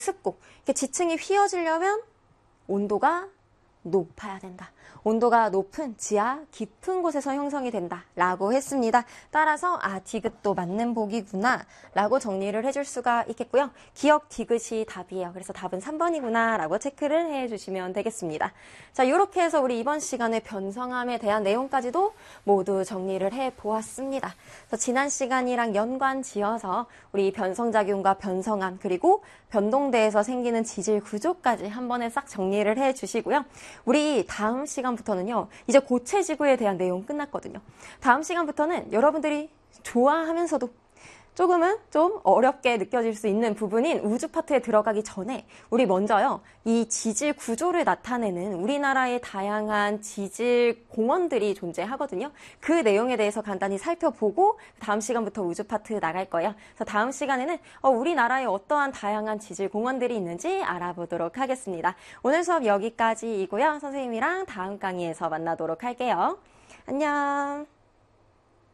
습고, 이렇게 지층이 휘어지려면 온도가 높아야 된다. 온도가 높은 지하 깊은 곳에서 형성이 된다 라고 했습니다. 따라서 디귿도 맞는 보기구나 라고 정리를 해줄 수가 있겠고요. 기억 디귿이 답이에요. 그래서 답은 3번이구나 라고 체크를 해주시면 되겠습니다. 자, 이렇게 해서 우리 이번 시간에 변성함에 대한 내용까지도 모두 정리를 해보았습니다. 그래서 지난 시간이랑 연관 지어서 우리 변성작용과 변성함 그리고 변동대에서 생기는 지질 구조까지 한 번에 싹 정리를 해주시고요. 우리 다음 시간부터는요, 이제 고체지구에 대한 내용 끝났거든요. 다음 시간부터는 여러분들이 좋아하면서도 조금은 좀 어렵게 느껴질 수 있는 부분인 우주 파트에 들어가기 전에 우리 먼저요, 이 지질 구조를 나타내는 우리나라의 다양한 지질 공원들이 존재하거든요. 그 내용에 대해서 간단히 살펴보고 다음 시간부터 우주 파트 나갈 거예요. 그래서 다음 시간에는 우리나라에 어떠한 다양한 지질 공원들이 있는지 알아보도록 하겠습니다. 오늘 수업 여기까지이고요. 선생님이랑 다음 강의에서 만나도록 할게요. 안녕.